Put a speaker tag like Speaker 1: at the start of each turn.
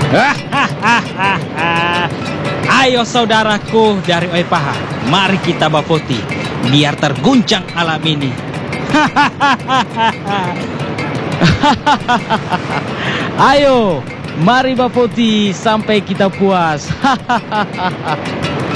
Speaker 1: Ayo saudaraku dari Oepaha, mari kita bapoti, biar terguncang alam ini. Ayo, mari bapoti sampai kita puas.